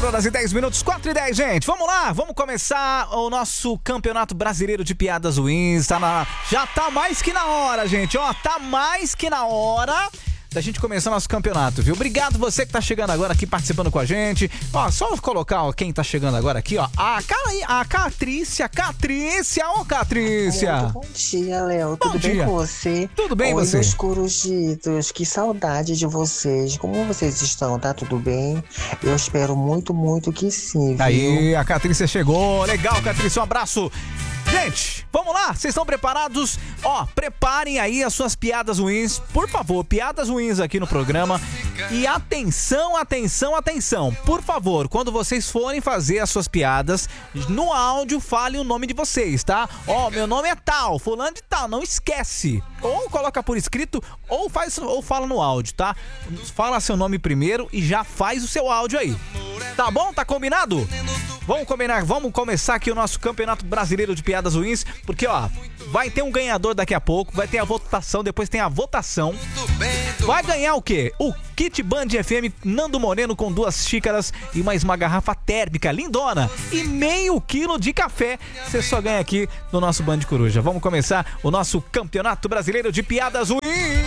4h10, 4h10, gente. Vamos lá, vamos começar o nosso Campeonato Brasileiro de Piadas Ruins. Já tá mais que na hora, gente. Ó, tá mais que na hora da gente começar nosso campeonato, viu? Obrigado você que tá chegando agora aqui participando com a gente. Ó, só colocar quem tá chegando agora aqui, ó. A Catrícia, ô Catrícia. Muito bom dia, Léo. Tudo dia. bem com você? Tudo bem, Oi, você? meus corujitos, que saudade de vocês. Como vocês estão? Tá tudo bem? Eu espero muito, muito que sim, viu? Aí, a Catrícia chegou. Legal, Catrícia, um abraço. Gente, vamos lá, vocês estão preparados? Ó, preparem aí as suas piadas ruins, por favor, piadas ruins aqui no programa. E atenção, atenção, atenção, por favor, quando vocês forem fazer as suas piadas, no áudio fale o nome de vocês, tá? Ó, meu nome é tal, fulano de tal, não esquece. Ou coloca por escrito, ou fala no áudio, tá? Fala seu nome primeiro e já faz o seu áudio aí. Tá bom? Tá combinado? Vamos combinar, vamos começar aqui o nosso Campeonato Brasileiro de Piadas Ruins, porque ó, vai ter um ganhador daqui a pouco, vai ter a votação, depois tem a votação. Vai ganhar o quê? O kit Band FM Nando Moreno com 2 xícaras e mais uma garrafa térmica lindona e meio quilo de café. Você só ganha aqui no nosso Band Coruja. Vamos começar o nosso Campeonato Brasileiro de Piadas Ruins.